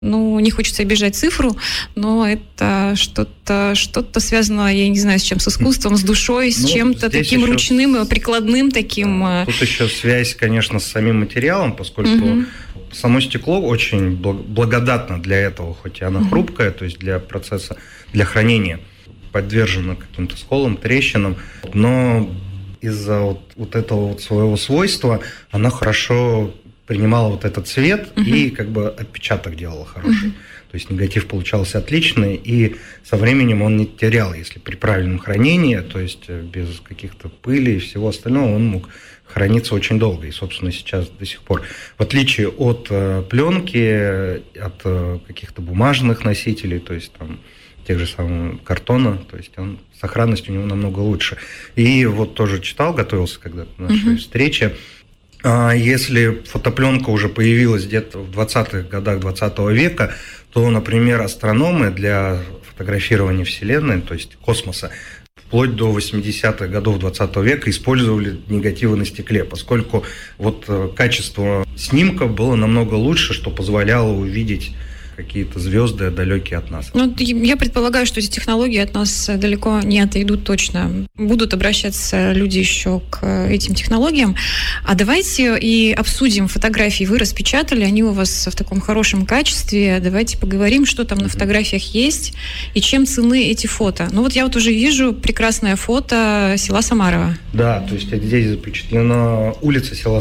Ну, не хочется обижать цифру, но это что-то связано, я не знаю, с чем, с искусством, с душой, с чем-то таким ручным, прикладным таким. Тут еще связь, конечно, с самим материалом, поскольку само стекло очень благодатно для этого, хоть и оно хрупкое, то есть для процесса, для хранения, подвержено каким-то сколам, трещинам, но из-за вот этого вот своего свойства оно хорошо принимала вот этот цвет и как бы отпечаток делала хороший. То есть негатив получался отличный, и со временем он не терял, если при правильном хранении, то есть без каких-то пыли и всего остального, он мог храниться очень долго. И, собственно, сейчас до сих пор. В отличие от пленки, от каких-то бумажных носителей, то есть там тех же самых картона, то есть сохранность у него намного лучше. И вот тоже читал, готовился когда-то к нашей встрече. Если фотопленка уже появилась где-то в 20-х годах 20 века, то, например, астрономы для фотографирования Вселенной, то есть космоса, вплоть до 80-х годов 20 века использовали негативы на стекле, поскольку вот качество снимка было намного лучше, что позволяло увидеть какие-то звезды, далекие от нас. Ну, я предполагаю, что эти технологии от нас далеко не отойдут точно. Будут обращаться люди еще к этим технологиям. А давайте и обсудим фотографии. Вы распечатали, они у вас в таком хорошем качестве. Давайте поговорим, что там на фотографиях есть и чем ценны эти фото. Ну вот я вот уже вижу прекрасное фото села Самарова. Да, то есть здесь запечатлена улица села